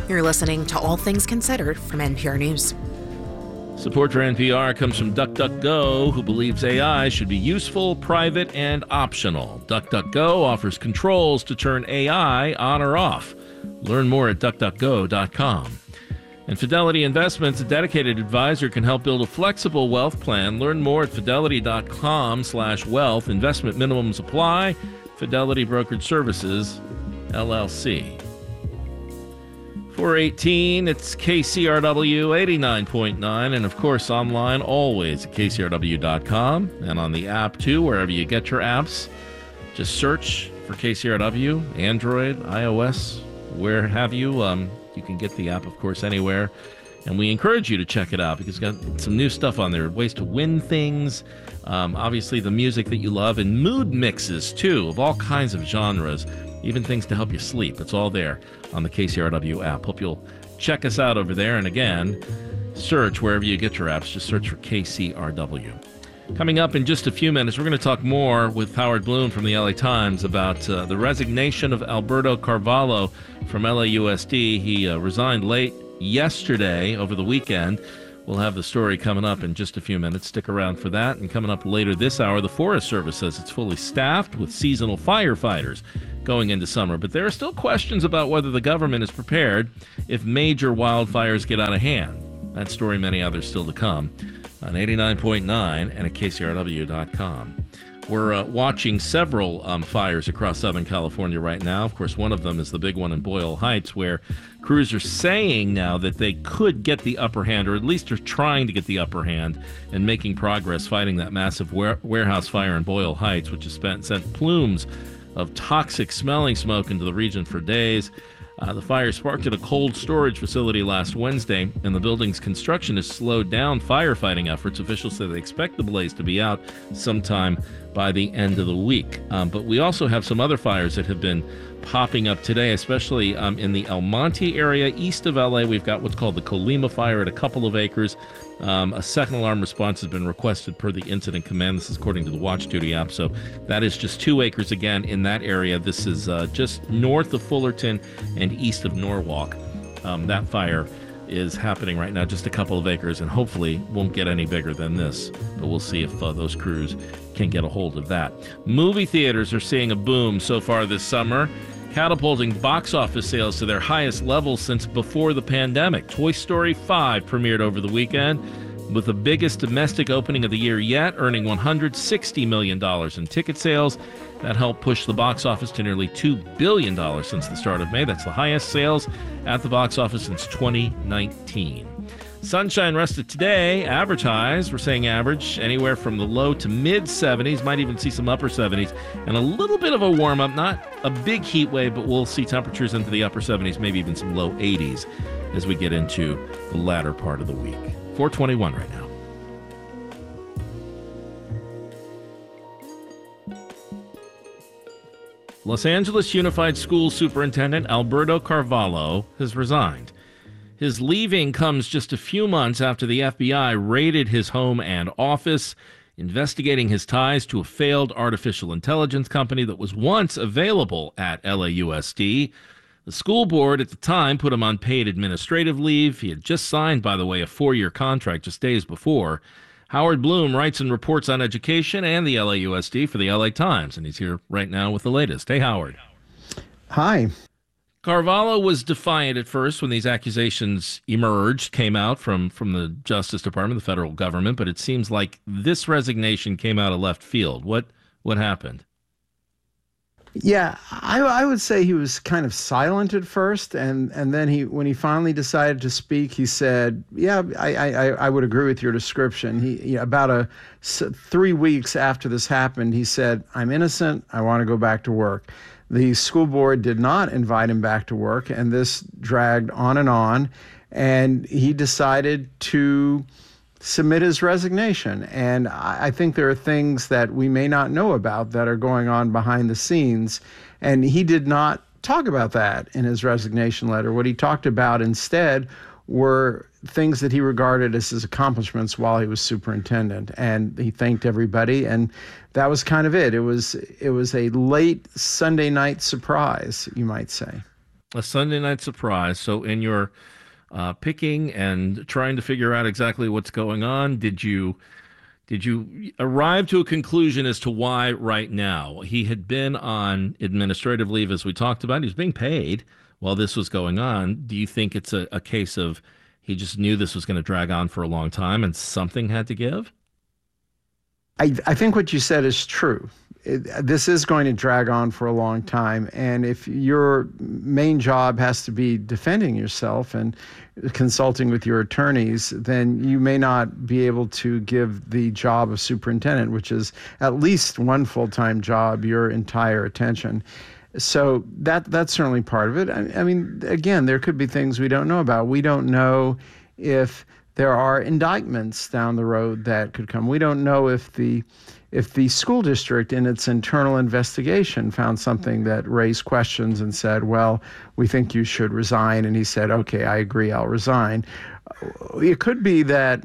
You're listening to All Things Considered from NPR News. Support for NPR comes from DuckDuckGo, who believes AI should be useful, private, and optional. DuckDuckGo offers controls to turn AI on or off. Learn more at DuckDuckGo.com. And Fidelity Investments, a dedicated advisor, can help build a flexible wealth plan. Learn more at Fidelity.com/wealth. Investment minimums apply. Fidelity Brokerage Services, LLC. 418, it's KCRW 89.9, and of course online always at KCRW.com, and on the app too, wherever you get your apps. Just search for KCRW, Android, iOS, where have you. You can get the app, of course, anywhere. And we encourage you to check it out because it's got some new stuff on there, ways to win things, obviously the music that you love, and mood mixes too of all kinds of genres, even things to help you sleep. It's all there on the KCRW app. Hope you'll check us out over there. And again, search wherever you get your apps. Just search for KCRW. Coming up in just a few minutes, we're going to talk more with Howard Bloom from the LA Times about the resignation of Alberto Carvalho from LAUSD. He resigned late yesterday over the weekend. We'll have the story coming up in just a few minutes. Stick around for that. And coming up later this hour, the Forest Service says it's fully staffed with seasonal firefighters going into summer. But there are still questions about whether the government is prepared if major wildfires get out of hand. That story, many others still to come on 89.9 and at KCRW.com. We're watching several fires across Southern California right now. Of course, one of them is the big one in Boyle Heights, where crews are saying now that they could get the upper hand, or at least are trying to get the upper hand and making progress fighting that massive warehouse fire in Boyle Heights, which has sent plumes of toxic smelling smoke into the region for days. The fire sparked at a cold storage facility last Wednesday, and the building's construction has slowed down firefighting efforts. Officials say they expect the blaze to be out sometime by the end of the week. But we also have some other fires that have been popping up today, especially in the El Monte area east of LA. We've got what's called the Colima fire at a couple of acres. A second alarm response has been requested per the incident command. This is according to the Watch Duty app. So that is just 2 acres again in that area. This is just north of Fullerton and east of Norwalk. That fire is happening right now, just a couple of acres, and hopefully won't get any bigger than this. But we'll see if those crews can get a hold of that. Movie theaters are seeing a boom so far this summer, catapulting box office sales to their highest levels since before the pandemic. Toy Story 5 premiered over the weekend with the biggest domestic opening of the year yet, earning $160 million in ticket sales. That helped push the box office to nearly $2 billion since the start of May. That's the highest sales at the box office since 2019. Sunshine rested today, advertised. We're saying average anywhere from the low to mid 70s, might even see some upper 70s, and a little bit of a warm up, not a big heat wave, but we'll see temperatures into the upper 70s, maybe even some low 80s as we get into the latter part of the week. 421 right now. Los Angeles Unified School Superintendent Alberto Carvalho has resigned. His leaving comes just a few months after the FBI raided his home and office, investigating his ties to a failed artificial intelligence company that was once available at LAUSD. The school board at the time put him on paid administrative leave. He had just signed, by the way, a 4-year contract just days before. Howard Bloom writes and reports on education and the LAUSD for the LA Times, and he's here right now with the latest. Hey, Howard. Hi. Carvalho was defiant at first when these accusations emerged, came out from the Justice Department, the federal government, but it seems like this resignation came out of left field. What happened? Yeah, I would say he was kind of silent at first, and then when he finally decided to speak, he said, "Yeah, I would agree with your description." About 3 weeks after this happened, he said, "I'm innocent. I want to go back to work." The school board did not invite him back to work, and this dragged on, and he decided to submit his resignation. And I think there are things that we may not know about that are going on behind the scenes, and he did not talk about that in his resignation letter. What he talked about instead were things that he regarded as his accomplishments while he was superintendent, and he thanked everybody, and that was kind of it. It was a late Sunday night surprise, you might say. A Sunday night surprise. So in your picking and trying to figure out exactly what's going on, did you arrive to a conclusion as to why right now? He had been on administrative leave, as we talked about. He was being paid while this was going on. Do you think it's a case of he just knew this was going to drag on for a long time and something had to give? I think what you said is true. This is going to drag on for a long time. And if your main job has to be defending yourself and consulting with your attorneys, then you may not be able to give the job of superintendent, which is at least one full-time job, your entire attention. So that's certainly part of it. I mean, again, there could be things we don't know about. We don't know if there are indictments down the road that could come. We don't know if the school district in its internal investigation found something that raised questions and said, well, we think you should resign. And he said, okay, I agree, I'll resign. It could be that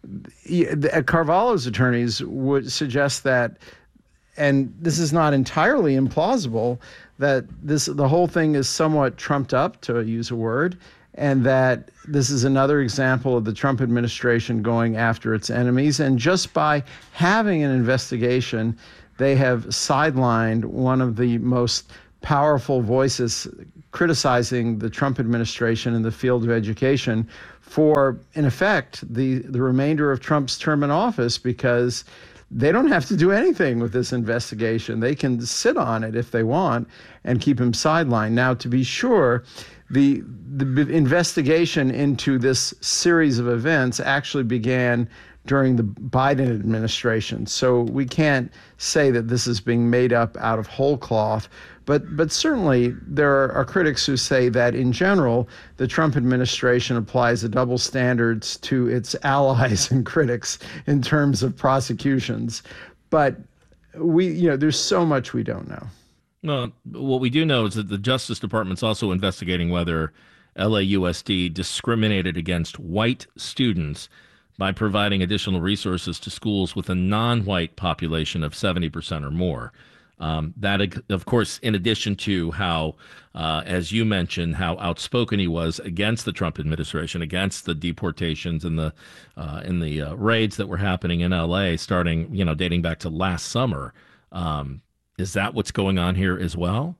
Carvalho's attorneys would suggest that, and this is not entirely implausible, that the whole thing is somewhat trumped up, to use a word, and that this is another example of the Trump administration going after its enemies. And just by having an investigation, they have sidelined one of the most powerful voices criticizing the Trump administration in the field of education for, in effect, the remainder of Trump's term in office, because they don't have to do anything with this investigation. They can sit on it if they want and keep him sidelined. Now, to be sure, the investigation into this series of events actually began during the Biden administration. So we can't say that this is being made up out of whole cloth. But certainly there are critics who say that in general, the Trump administration applies a double standards to its allies and critics in terms of prosecutions. But there's so much we don't know. Well, what we do know is that the Justice Department's also investigating whether LAUSD discriminated against white students by providing additional resources to schools with a non-white population of 70% or more. That, of course, in addition to how, as you mentioned, how outspoken he was against the Trump administration, against the deportations and the raids that were happening in LA, starting, dating back to last summer. Is that what's going on here as well?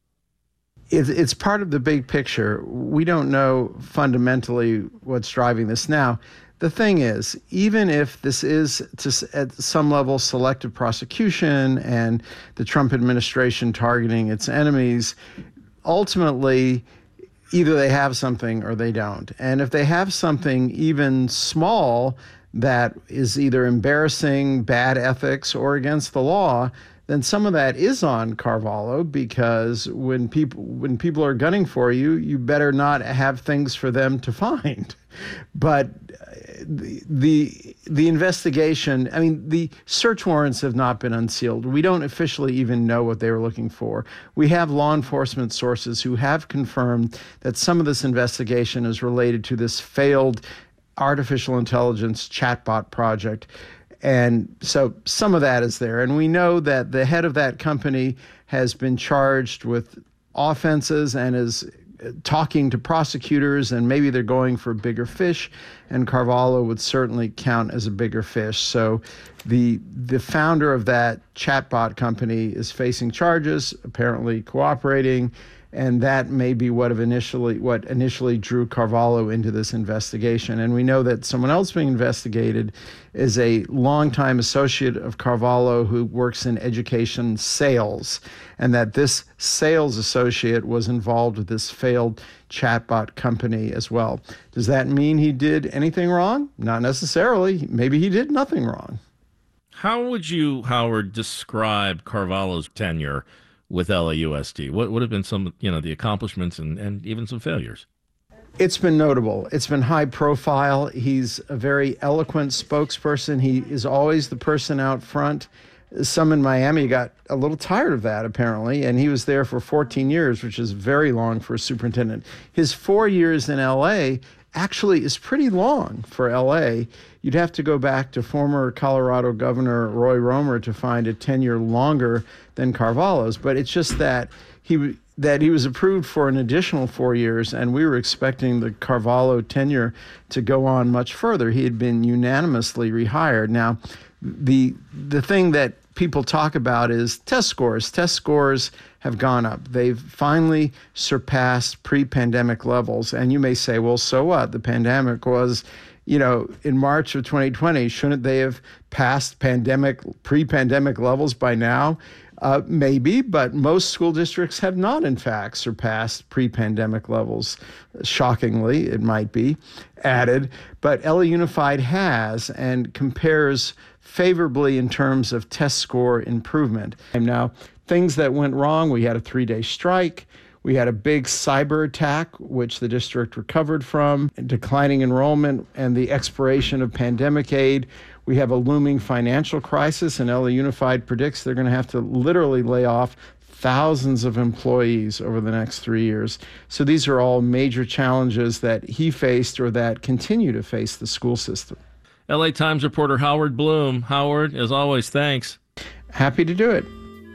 It's part of the big picture. We don't know fundamentally what's driving this. Now, the thing is, even if this is at some level selective prosecution and the Trump administration targeting its enemies, ultimately, either they have something or they don't. And if they have something even small that is either embarrassing, bad ethics, or against the law, then some of that is on Carvalho, because when people are gunning for you, you better not have things for them to find. But the investigation, I mean, the search warrants have not been unsealed. We don't officially even know what they were looking for. We have law enforcement sources who have confirmed that some of this investigation is related to this failed artificial intelligence chatbot project. And so some of that is there. And we know that the head of that company has been charged with offenses and is talking to prosecutors, and maybe they're going for bigger fish, and Carvalho would certainly count as a bigger fish. So the founder of that chatbot company is facing charges, apparently cooperating, and that may be what initially drew Carvalho into this investigation. And we know that someone else being investigated is a longtime associate of Carvalho who works in education sales, and that this sales associate was involved with this failed chatbot company as well. Does that mean he did anything wrong? Not necessarily. Maybe he did nothing wrong. How would you, Howard, describe Carvalho's tenure with LAUSD? What would have been some, the accomplishments and even some failures? It's been notable. It's been high profile. He's a very eloquent spokesperson. He is always the person out front. Some in Miami got a little tired of that, apparently, and he was there for 14 years, which is very long for a superintendent. His 4 years in LA actually is pretty long for LA. You'd have to go back to former Colorado Governor Roy Romer to find a tenure longer than Carvalho's. But it's just that that he was approved for an additional 4 years, and we were expecting the Carvalho tenure to go on much further. He had been unanimously rehired. Now, the thing that people talk about is test scores. Test scores have gone up. They've finally surpassed pre-pandemic levels. And you may say, well, so what? The pandemic was, in March of 2020. Shouldn't they have passed pre-pandemic levels by now? Maybe, but most school districts have not, in fact, surpassed pre-pandemic levels. Shockingly, it might be added. But LA Unified has and compares favorably in terms of test score improvement. And now, things that went wrong, we had a 3-day strike. We had a big cyber attack, which the district recovered from, declining enrollment, and the expiration of pandemic aid. We have a looming financial crisis, and LA Unified predicts they're going to have to literally lay off thousands of employees over the next 3 years. So these are all major challenges that he faced or that continue to face the school system. LA Times reporter Howard Bloom. Howard, as always, thanks. Happy to do it.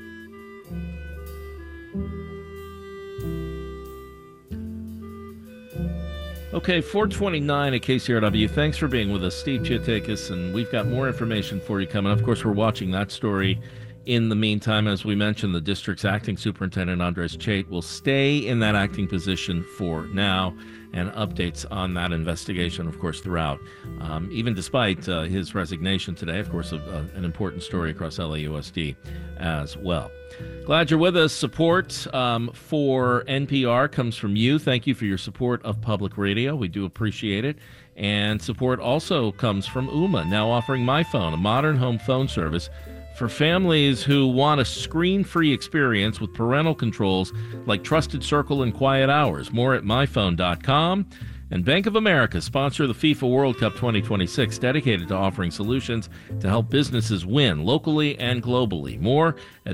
Okay, 429 at KCRW. Thanks for being with us, Steve Chiotakis, and we've got more information for you coming. Of course, we're watching that story. In the meantime, as we mentioned, the district's acting superintendent, Andres Chait, will stay in that acting position for now, and updates on that investigation, of course, throughout. Even despite his resignation today, of course, an important story across LAUSD as well. Glad you're with us. Support for NPR comes from you. Thank you for your support of public radio. We do appreciate it. And support also comes from Ooma, now offering MyPhone, a modern home phone service for families who want a screen-free experience with parental controls like Trusted Circle and Quiet Hours. More at myphone.com. And Bank of America, sponsor of the FIFA World Cup 2026, dedicated to offering solutions to help businesses win locally and globally. More at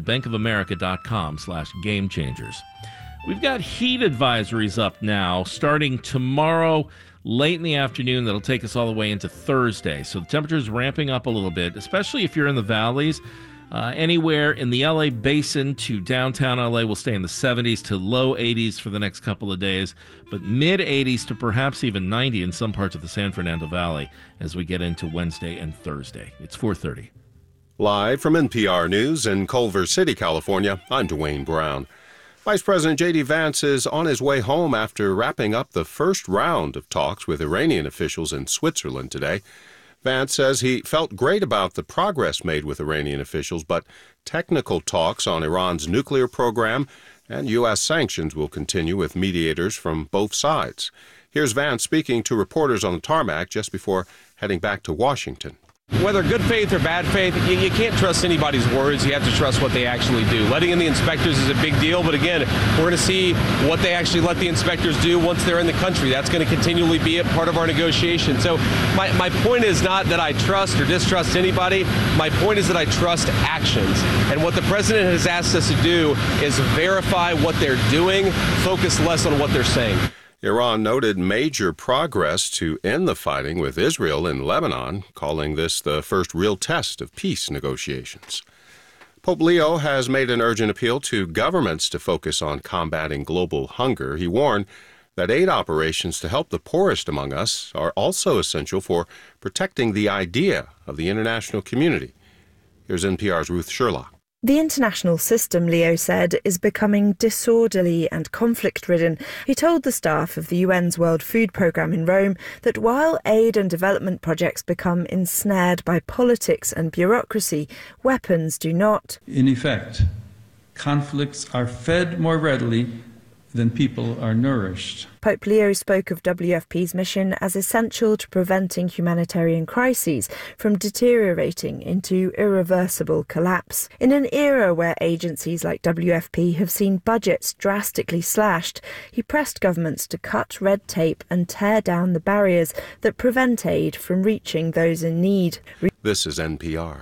bankofamerica.com/gamechangers. We've got heat advisories up now starting tomorrow late in the afternoon. That'll take us all the way into Thursday. So the temperature's ramping up a little bit, especially if you're in the valleys. Anywhere in the LA basin to downtown LA will stay in the 70s to low 80s for the next couple of days, but mid 80s to perhaps even 90 in some parts of the San Fernando Valley as we get into Wednesday and Thursday. It's 4:30. Live from NPR News in Culver City, California, I'm Dwayne Brown. Vice President J.D. Vance is on his way home after wrapping up the first round of talks with Iranian officials in Switzerland today. Vance says he felt great about the progress made with Iranian officials, but technical talks on Iran's nuclear program and U.S. sanctions will continue with mediators from both sides. Here's Vance speaking to reporters on the tarmac just before heading back to Washington. Whether good faith or bad faith, you can't trust anybody's words. You have to trust what they actually do. Letting in the inspectors is a big deal, but again, we're going to see what they actually let the inspectors do once they're in the country. That's going to continually be a part of our negotiation. So my point is not that I trust or distrust anybody. My point is that I trust actions. And what the president has asked us to do is verify what they're doing, focus less on what they're saying. Iran noted major progress to end the fighting with Israel in Lebanon, calling this the first real test of peace negotiations. Pope Leo has made an urgent appeal to governments to focus on combating global hunger. He warned that aid operations to help the poorest among us are also essential for protecting the idea of the international community. Here's NPR's Ruth Sherlock. The international system, Leo said, is becoming disorderly and conflict-ridden. He told the staff of the UN's World Food Programme in Rome that while aid and development projects become ensnared by politics and bureaucracy, weapons do not. In effect, conflicts are fed more readily than people are nourished. Pope Leo spoke of WFP's mission as essential to preventing humanitarian crises from deteriorating into irreversible collapse. In an era where agencies like WFP have seen budgets drastically slashed, he pressed governments to cut red tape and tear down the barriers that prevent aid from reaching those in need. This is NPR.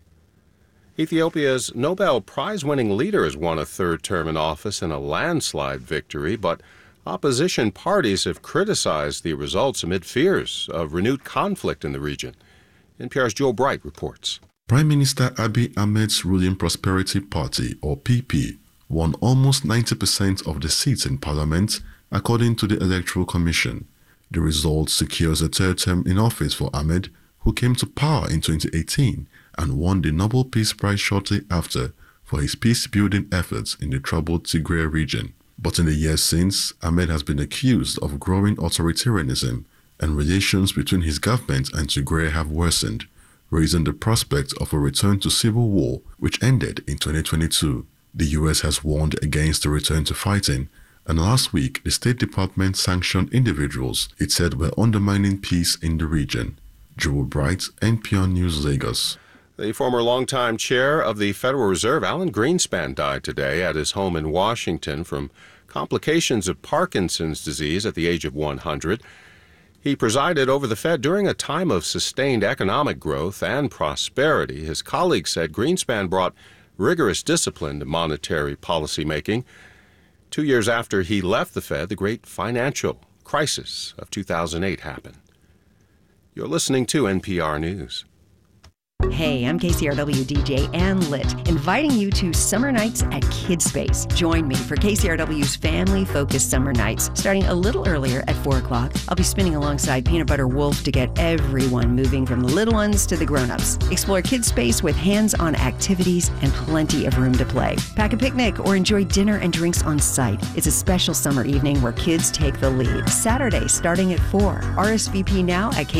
Ethiopia's Nobel Prize-winning leader has won a third term in office in a landslide victory, but opposition parties have criticized the results amid fears of renewed conflict in the region. NPR's Joel Bright reports. Prime Minister Abiy Ahmed's ruling Prosperity Party, or PP, won almost 90% of the seats in Parliament, according to the Electoral Commission. The result secures a third term in office for Ahmed, who came to power in 2018 and won the Nobel Peace Prize shortly after for his peace-building efforts in the troubled Tigray region. But in the years since, Ahmed has been accused of growing authoritarianism, and relations between his government and Tigray have worsened, raising the prospect of a return to civil war, which ended in 2022. The US has warned against a return to fighting, and last week the State Department sanctioned individuals it said were undermining peace in the region. Joel Bright, NPR News, Lagos. The former longtime chair of the Federal Reserve, Alan Greenspan, died today at his home in Washington from complications of Parkinson's disease at the age of 100. He presided over the Fed during a time of sustained economic growth and prosperity. His colleagues said Greenspan brought rigorous discipline to monetary policy making. 2 years after he left the Fed, the great financial crisis of 2008 happened. You're listening to NPR News. Hey, I'm KCRW DJ Ann Litt, inviting you to Summer Nights at Kidspace. Join me for KCRW's family-focused summer nights, starting a little earlier at 4 o'clock. I'll be spinning alongside Peanut Butter Wolf to get everyone moving from the little ones to the grown-ups. Explore Kidspace with hands-on activities and plenty of room to play. Pack a picnic or enjoy dinner and drinks on site. It's a special summer evening where kids take the lead. Saturday starting at 4. RSVP now at